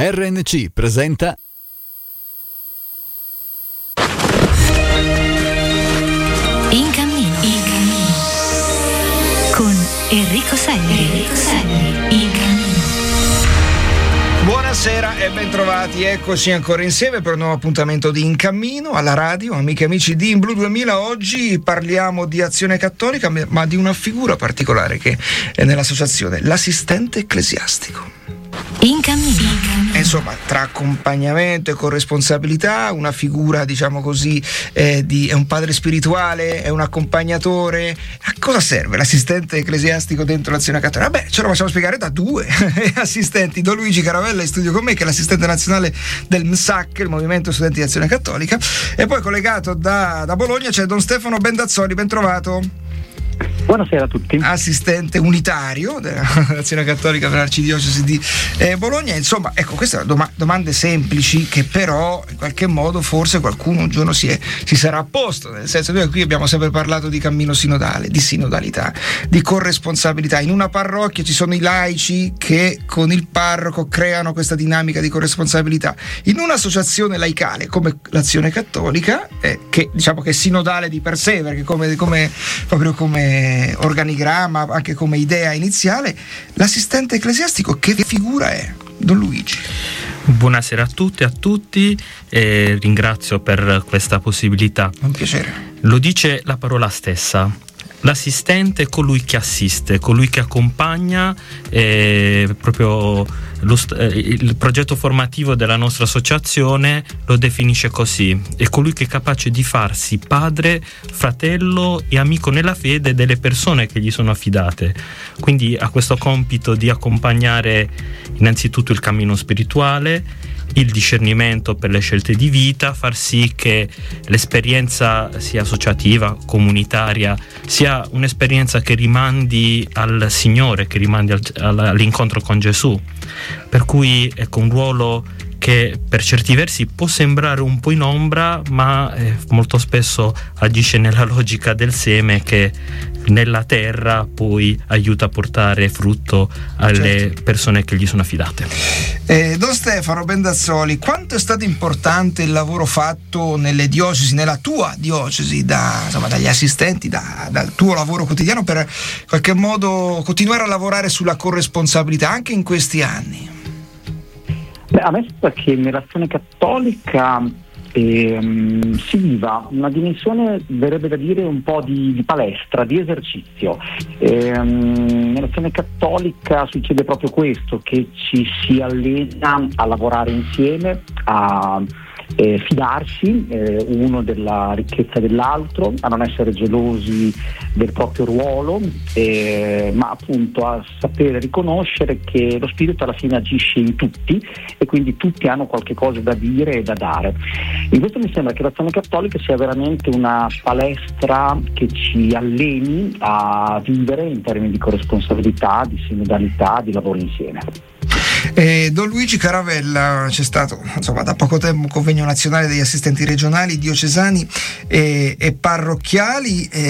RNC presenta In cammino con Enrico Selli. In cammino. Buonasera e bentrovati, eccoci ancora insieme per un nuovo appuntamento di In Cammino alla radio, amiche e amici di In Blu 2000. Oggi parliamo di Azione Cattolica, ma di una figura particolare che è nell'associazione, l'assistente ecclesiastico. In cammino. Insomma, tra accompagnamento e corresponsabilità, una figura, diciamo così, è un padre spirituale, è un accompagnatore. A cosa serve l'assistente ecclesiastico dentro l'Azione Cattolica? Beh, ce lo facciamo spiegare da due assistenti. Don Luigi Caravella in studio con me, che è l'assistente nazionale del MSAC, il Movimento Studenti di Azione Cattolica, e poi collegato da Bologna c'è Don Stefano Bendazzoli, ben trovato. Buonasera a tutti. Assistente unitario dell'Azione Cattolica per l'Arcidiocesi di Bologna. Insomma, ecco, queste sono domande semplici che però in qualche modo forse qualcuno un giorno si sarà posto, nel senso che noi qui abbiamo sempre parlato di cammino sinodale, di sinodalità, di corresponsabilità. In una parrocchia ci sono i laici che con il parroco creano questa dinamica di corresponsabilità. In un'associazione laicale come l'Azione Cattolica, che diciamo che è sinodale di per sé, perché proprio come organigramma, anche come idea iniziale, l'assistente ecclesiastico che figura è? Don Luigi. Buonasera a tutti e a tutti, e ringrazio per questa possibilità. Un piacere. Lo dice la parola stessa. L'assistente è colui che assiste, colui che accompagna, proprio il progetto formativo della nostra associazione lo definisce così: è colui che è capace di farsi padre, fratello e amico nella fede delle persone che gli sono affidate. Quindi ha questo compito di accompagnare innanzitutto il cammino spirituale, il discernimento per le scelte di vita, far sì che l'esperienza sia associativa, comunitaria, sia un'esperienza che rimandi al Signore, che rimandi all'incontro con Gesù. Per cui è un ruolo che per certi versi può sembrare un po' in ombra, ma molto spesso agisce nella logica del seme che nella terra poi aiuta a portare frutto alle persone che gli sono affidate. Don Stefano Bendazzoli, quanto è stato importante il lavoro fatto nelle diocesi, nella tua diocesi, dagli assistenti, dal tuo lavoro quotidiano, per in qualche modo continuare a lavorare sulla corresponsabilità anche in questi anni? A me sembra che nell'Azione Cattolica si viva una dimensione, verrebbe da dire, un po' di palestra, di esercizio. Nell'Azione Cattolica succede proprio questo, che ci si allena a lavorare insieme, a fidarsi uno della ricchezza dell'altro, a non essere gelosi del proprio ruolo, ma appunto a sapere riconoscere che lo Spirito alla fine agisce in tutti e quindi tutti hanno qualche cosa da dire e da dare. In questo mi sembra che l'Azione Cattolica sia veramente una palestra che ci alleni a vivere in termini di corresponsabilità, di sinodalità, di lavoro insieme. Don Luigi Caravella, c'è stato da poco tempo un convegno nazionale degli assistenti regionali, diocesani e parrocchiali.